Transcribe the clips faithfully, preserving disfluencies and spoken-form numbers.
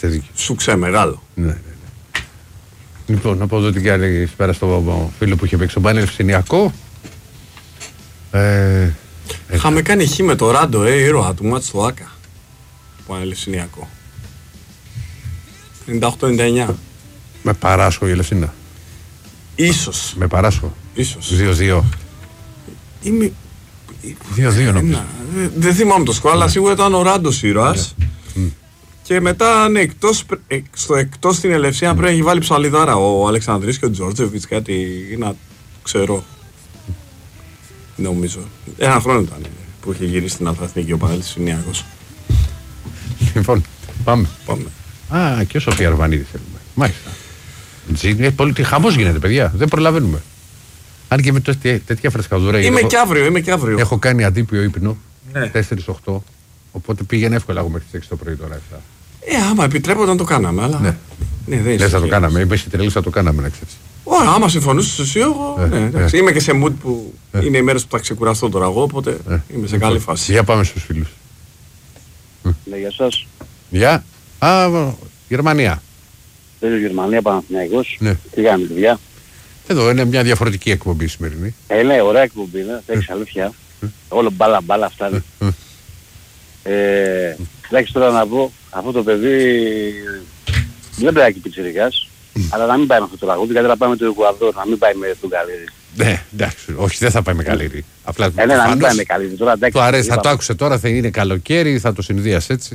Είμαστε δίκαιοι. Σουξέ μεγάλο. Ναι, ναι, ναι. Λοιπόν, να πω εδώ την καλησπέρα στο φίλο που είχε παίξει τον Πανελευσσηνιακό. Ε, Είχαμε ε, κάνει χ με το Ράντο, ε, ήρωα του μάτς στο Άκα. Πανελευσσηνιακό. ενενήντα οκτώ ενενήντα εννιά. Με Παράσχο η Ελευσίνα. Ίσως. Με Παράσχο. Ίσως. δύο δύο. Είμαι... δύο δύο νομίζω. Δεν δε θυμάμαι το σκορ, αλλά σίγουρα ήταν ο Ράντος ήρωας. Mm. Και μετά, ναι, εκτός, εκ, στο εκτός στην Ελευσίνα mm. πρέπει να έχει βάλει ψαλιδάρα ο Αλεξανδρής και ο Τζόρτζεβιτς, κάτι να ξέρω. Νομίζω. Ένα χρόνο ήταν που είχε γυρίσει στην Αθηνική ο Πανελευσσηνιακός. Λοιπόν, πάμε. πάμε. Α, και ο Σοφία Αρβανίδη θέλουμε. Μάλιστα. Τζίνι, πολύ χαμός γίνεται, παιδιά. Δεν προλαβαίνουμε. Αν και με τέτοια, τέτοια φρεσκαδούρα. Είμαι έχω, και αύριο, είμαι και αύριο. Έχω κάνει αντίπιο ύπνο. Ναι. τέσσερα οκτώ. Οπότε πήγαινε εύκολα εγώ μέχρι τις έξι το πρωί τώρα. εφτά. Ε, άμα επιτρέπονταν το κάναμε. Αλλά... Ναι. Ναι, δεν Λες θα το κάναμε. Είμαι στη τρελή, θα το κάναμε να ξέρεις. Ωραία, άμα συμφωνήσεις εσύ, εγώ. Ε, ναι, ε. Είμαι και σε mood που ε. είναι οι μέρες που θα ξεκουραστώ τώρα εγώ, οπότε ε. είμαι σε καλή φάση. Για πάμε στους φίλους. Ναι, για σας. Γεια. Α, Γερμανία. Παίζω Γερμανία, Παναθηναϊκός. Ναι. Τι κάνετε, παιδιά. Εδώ είναι μια διαφορετική εκπομπή σημερινή. Ε, ναι, ωραία εκπομπή είναι. Έχεις αλήθεια. Όλο μπάλα μπάλα αυτά είναι. Ε, εντάξει τώρα να πω, αυτό το παιδί δεν πρέπει να πιτσιρικάς, αλλά να μην πάει με αυτό το τραγούδι, γιατί να πάει με το Εκουαδόρ, να μην πάει με τον Καλήρη. Ναι, εντάξει, όχι δεν θα πάει με Καλήρη. Απλά ε, ναι, να μην πάει με Καλήρη. Τώρα, εντάξει, το αρέσει, θα το άκουσε τώρα, θα είναι καλοκαίρι, θα το συνδύασε έτσι.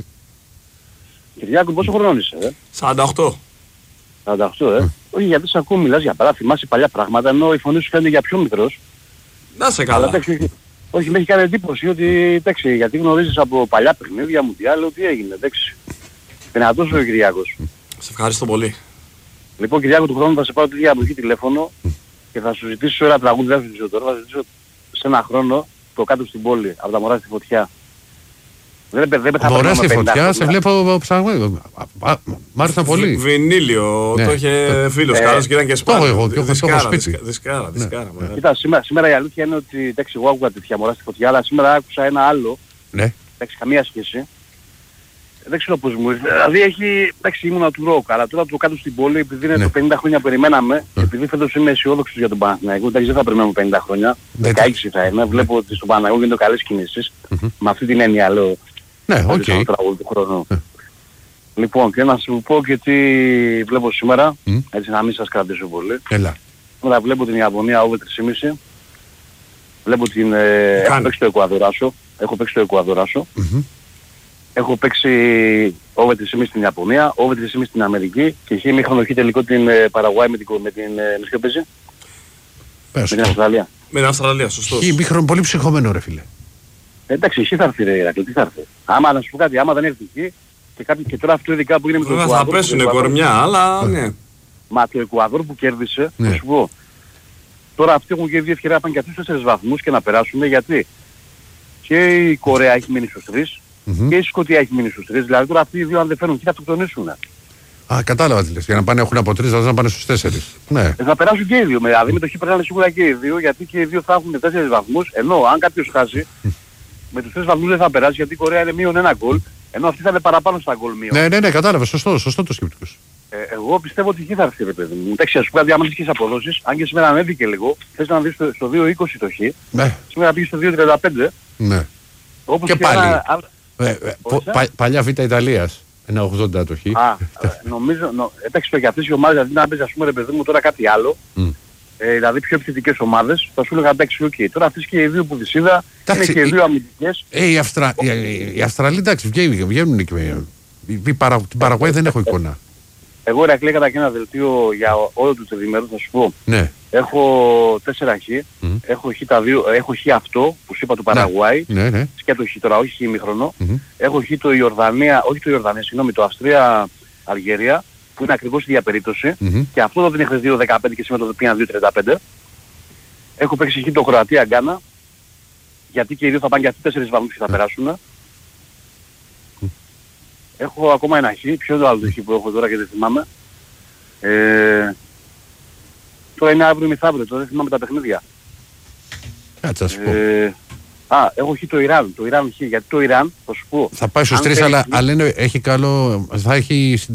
Κυριάκο, πόσο χρόνο είσαι, ε? σαράντα οκτώ. σαράντα οκτώ, ε. Mm. Όχι, γιατί σε ακούω μιλάς για παρά, θυμάσαι παλιά πράγματα, ενώ η φωνή σου φαίνεται για πιο μικρός. Να σε καλά. Αλλά, εντάξει, όχι, με έχει κάνει εντύπωση ότι, εντάξει, γιατί γνωρίζεις από παλιά παιχνίδια μου, τι άλλο, τι έγινε, εντάξει. Δυνατός ο Κυριάκος. Σε ευχαριστώ πολύ. Λοιπόν, Κυριάκο, του χρόνου θα σε πάρω τη διαδοχή τηλέφωνο και θα σου ζητήσω ένα τραγούδι, δεν θα σου ζητήσω τώρα, θα σου ζητήσω σε ένα χρόνο το κάτω στην πόλη, από τα μωρά στη φωτιά. Δεν, δεν θα μωρά στη φωτιά, σε βλέπω ψαγμένο. Μ' άρεσαν πολύ. Βινίλιο, ναι. Το είχε φίλος, ε, καλός και ήταν και σπάνιο. Το έχω εγώ, το έχω σπίτι. Δισκάρα, δισκάρα. Ναι. Κοίτα, σήμερα, σήμερα η αλήθεια είναι ότι, εντάξει, εγώ άκουγα τέτοια μωρά στη φωτιά, αλλά σήμερα άκουσα ένα άλλο. Ναι. Εντάξει, καμία σχέση. Δεν ξέρω πώς μου ήρθε. Δηλαδή έχει, εντάξει, ήμουνα του ροκ, αλλά τώρα το κάτω στην πόλη, επειδή είναι ναι. το πενήντα χρόνια περιμέναμε, mm. επειδή φέτος είμαι αισιόδοξος για τον Παναθηναϊκό, εντάξει, δεν θα περιμένουμε πενήντα χρόνια, δεκαέξι θα είναι, βλέπω ότι στον Παναθηναϊκό γίνονται καλές κινήσεις, mm-hmm. με αυτή την έννοια λέω. Ναι, οκ. Okay. Τραγούδι του χρόνου. Mm. Λοιπόν, και να σου πω και τι βλέπω σήμερα, mm. έτσι να μην σας κρατήσω πολύ. Έλα. Τώρα βλέπω την Ιαπωνία over τρία κόμμα πέντε. Βλέπω την... Ε, έχω παίξει το Εκουαδοράσο. Έχω παίξει το Εκουαδοράσο. Mm-hmm. Έχω παίξει over τρία κόμμα πέντε στην Ιαπωνία, over τρία κόμμα πέντε στην Αμερική και έχει μήχρονο χ τελικό την ε, Παραγουάη με την... με την... με ποιο παίζει? Με την Αυστραλία. Με την Αυστραλία, σωστός. Χ μήχρονο πολύ ψυχωμένο ρε φίλε. Εντάξει, εσύ θα έρθει ρε Ηρακλή, τι θα έρθει. Άμα να σου πω κάτι, άμα δεν έρθει εκεί και, κάτι, και τώρα αυτό ειδικά που είναι με το Εκουαδόρ. Θα πέσουνε κορμιά, αλλά ναι. Μα το Εκουαδόρ που κέρδισε, θα σου πω. Τώρα αυτοί έχουν και δύο ευκαιρία να πάνε και αυτούς τέσσερις βαθμούς και να περάσουν, γιατί και η Κορέα έχει μείνει στους τρεις και η Σκωτία έχει μείνει στους τρεις. Δηλαδή τώρα αυτοί οι δύο αν δεν φέρουν και θα αυτοκτονήσουν. Α, κατάλαβα τι λες. Για να πάνε έχουν από τρεις, θα πάνε στους τέσσερις. Ναι. Θα περάσουν και οι δύο. Δηλαδή με το χ περνάνε σίγουρα και οι δύο, γιατί και οι δύο θα έχουν τέσσερις βαθμούς, ενώ αν κάποιος χάσει, με τους τρεις βαθμούς δεν θα περάσει, γιατί η Κορέα είναι μείον ένα γκολ, ενώ αυτή θα είναι παραπάνω στα γκολ μείον. Ναι, ναι, ναι, κατάλαβα. Σωστό, σωστό το σκεπτικό. Ε, εγώ πιστεύω ότι εκεί θα έρθει ρε παιδί μου. Εντάξει, ας πούμε κάτι άμα δεις και τις αποδόσεις, αν και σήμερα ανέβηκε λίγο, θες να δεις στο, στο δύο είκοσι το χ, ναι. Σήμερα πήγε στο δύο τριάντα πέντε. Ναι. Όπως και, και πάλι. Ένα... Ε, ε, πα, παλιά Β' Ιταλίας, ένα ογδόντα το χ. Α, νομίζω, νο, εντάξει το για αυτές οι ομάδες, δηλαδή να παίζει ας πούμε ρε παιδί μου τώρα κάτι άλλο, mm. ε, δηλαδή πιο επιθετικές ομάδες, θα σου έλεγα εντάξει οκ. Okay. Τώρα αυτές και οι δύο που τις είδα, είναι και οι δύο αμυντικές. Ε, οι, Αυστρα... oh. οι, οι Αυστραλοί εντάξει βγαίνουν, βγαίνουν και με... Την Παρα... Παραγουάη δεν έχω εικόνα. Εγώ Ηρακλή έκανα και ένα δελτίο για όλο του τριμερού, θα σου πω. Ναι. Έχω τέσσερα χ, mm. έχω, χ τα δύο, έχω χ αυτό που σου είπα του Παραγουάη, ναι, ναι. Σκέτο χ τώρα, όχι χ ημίχρονο. Mm-hmm. Έχω χ το Ιορδανία, όχι το Ιορδανία, συγγνώμη, το Αυστρία-Αλγερία, που είναι ακριβώς η ίδια περίπτωση. Mm-hmm. Και αυτό το δίνει δύο δεκαπέντε και σήμερα το πήγαν δύο τριάντα πέντε. Έχω παίξει χ το Κροατία-Γκάνα, γιατί και οι δύο θα πάνε για αυτοί τέσσερις βαθμούς και θα περάσουν. Mm. Έχω ακόμα ένα χ, ποιο είναι το άλλο το χ που έχω τώρα και δεν θυμάμαι. Ε, τώρα είναι αύριο μεθαύριο, τώρα δεν θυμάμαι τα παιχνίδια. Κάτσε να σου πω. Ε, α, έχω χ το Ιράν, το Ιράν χ, γιατί το Ιράν, θα σου πω. Θα πάει στους τρεις, αλλά, αλλά είναι, έχει καλό, θα έχει